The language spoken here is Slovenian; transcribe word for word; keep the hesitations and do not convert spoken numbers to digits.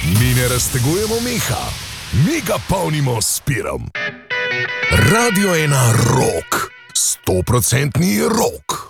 Mi ne raztegujemo meha, mi ga polnimo s pirom. Radio ena rock, stoprocentni rock.